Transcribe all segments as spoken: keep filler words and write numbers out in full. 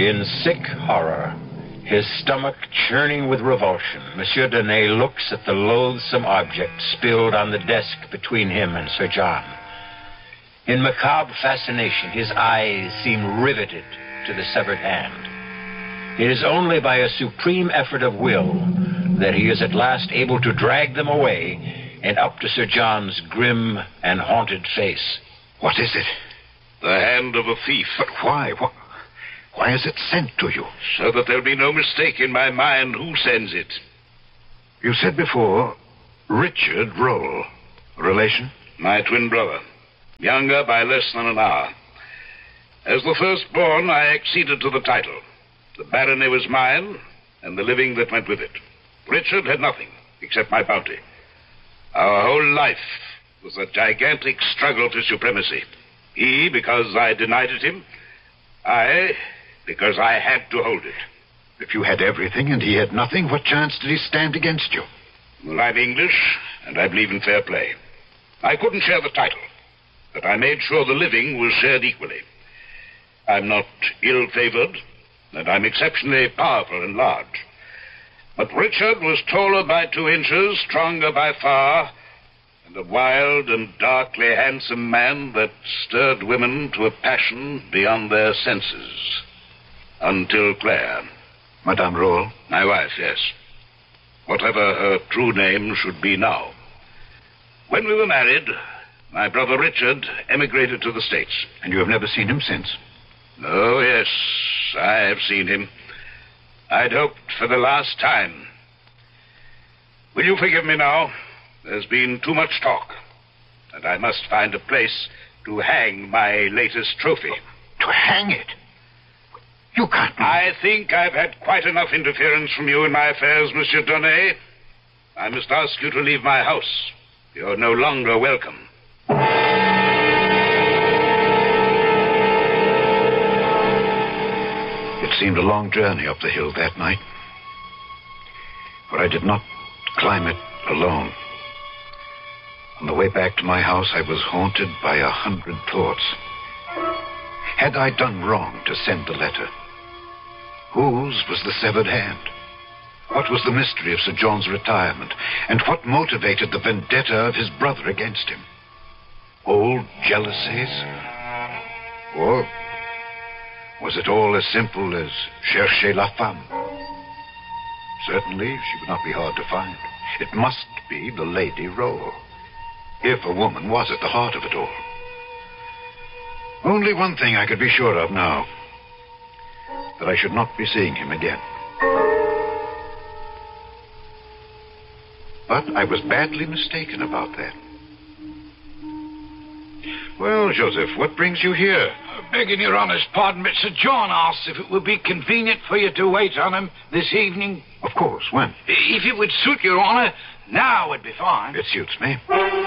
In sick horror, his stomach churning with revulsion, Monsieur Donnet looks at the loathsome object spilled on the desk between him and Sir John. In macabre fascination, his eyes seem riveted to the severed hand. It is only by a supreme effort of will that he is at last able to drag them away and up to Sir John's grim and haunted face. What is it? The hand of a thief. But why? What? Why is it sent to you? So that there'll be no mistake in my mind who sends it. You said before, Richard Roll. Relation? My twin brother. Younger by less than an hour. As the firstborn, I acceded to the title. The barony was mine, and the living that went with it. Richard had nothing, except my bounty. Our whole life was a gigantic struggle to supremacy. He, because I denied it him. I, because I had to hold it. If you had everything and he had nothing, what chance did he stand against you? Well, I'm English, and I believe in fair play. I couldn't share the title, but I made sure the living was shared equally. I'm not ill-favored, and I'm exceptionally powerful and large. But Richard was taller by two inches, stronger by far, and a wild and darkly handsome man that stirred women to a passion beyond their senses. Until Claire. Madame Roll? My wife, yes. Whatever her true name should be now. When we were married, my brother Richard emigrated to the States. And you have never seen him since? Oh, yes, I have seen him. I'd hoped for the last time. Will you forgive me now? There's been too much talk, and I must find a place to hang my latest trophy. To hang it? You can't... I think I've had quite enough interference from you in my affairs, Monsieur Donnet. I must ask you to leave my house. You're no longer welcome. It seemed a long journey up the hill that night. But I did not climb it alone. On the way back to my house, I was haunted by a hundred thoughts. Had I done wrong to send the letter? Whose was the severed hand? What was the mystery of Sir John's retirement? And what motivated the vendetta of his brother against him? Old jealousies? Or was it all as simple as chercher la femme? Certainly, she would not be hard to find. It must be the Lady Roll, if a woman was at the heart of it all. Only one thing I could be sure of now, that I should not be seeing him again. But I was badly mistaken about that. Well, Joseph, what brings you here? Begging your honor's pardon, but Sir John asked if it would be convenient for you to wait on him this evening. Of course, when? If it would suit your honor, now would be fine. It suits me.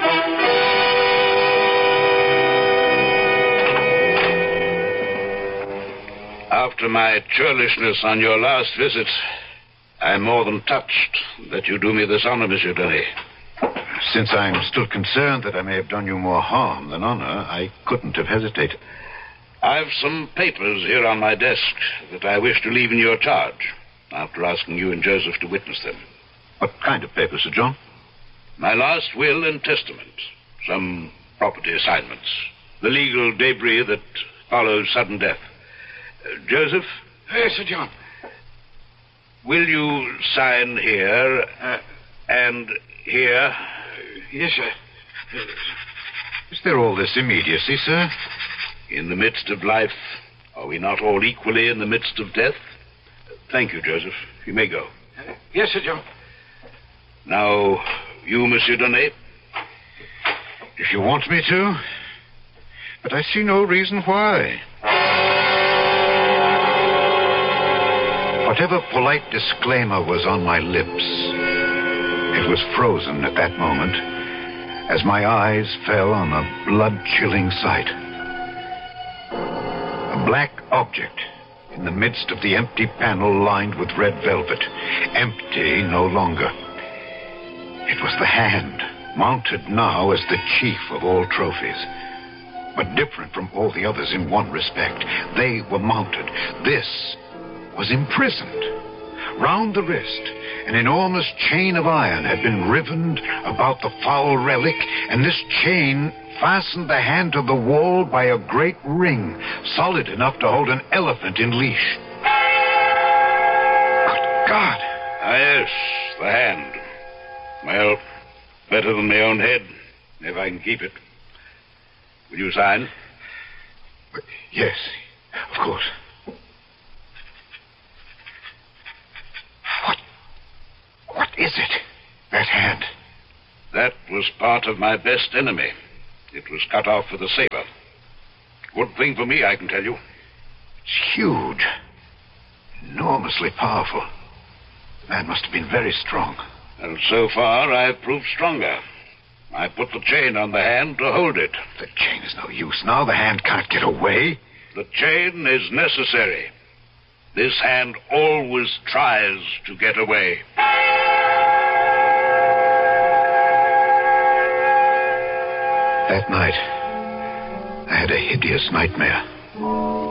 After my churlishness on your last visit, I'm more than touched that you do me this honor, Monsieur Donnet. Since I'm still concerned that I may have done you more harm than honor, I couldn't have hesitated. I've some papers here on my desk that I wish to leave in your charge, after asking you and Joseph to witness them. What kind of papers, Sir John? My last will and testament, some property assignments, the legal debris that follows sudden death. Uh, Joseph? Yes, Sir John. Will you sign here uh, and here? Yes, sir. Is there all this immediacy, sir? In the midst of life, are we not all equally in the midst of death? Thank you, Joseph. You may go. Uh, yes, Sir John. Now, you, Monsieur Donnet? If you want me to. But I see no reason why. Whatever polite disclaimer was on my lips, it was frozen at that moment as my eyes fell on a blood-chilling sight. A black object in the midst of the empty panel lined with red velvet. Empty no longer. It was the hand, mounted now as the chief of all trophies. But different from all the others in one respect. They were mounted. This was imprisoned. Round the wrist, an enormous chain of iron had been riven about the foul relic, and this chain fastened the hand to the wall by a great ring, solid enough to hold an elephant in leash. Good God! Ah, yes, the hand. Well, better than my own head, if I can keep it. Will you sign? Yes, of course. What? What is it? That hand? That was part of my best enemy. It was cut off with a saber. Good thing for me, I can tell you. It's huge. Enormously powerful. The man must have been very strong. And so far, I've proved stronger. I put the chain on the hand to hold it. The chain is no use now. The hand can't get away. The chain is necessary. This hand always tries to get away. That night, I had a hideous nightmare.